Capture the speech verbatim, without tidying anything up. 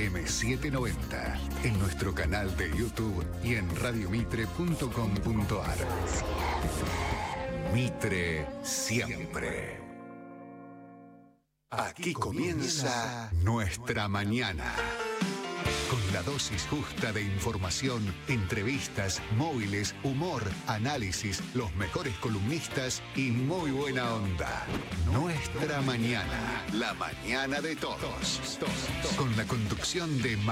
M setecientos noventa, en nuestro canal de YouTube y en radiomitre punto com punto ar. Mitre siempre. Aquí comienza nuestra mañana. Con la dosis justa de información, entrevistas, móviles, humor, análisis, los mejores columnistas y muy buena onda. Nuestra mañana, la mañana de todos. Con la conducción de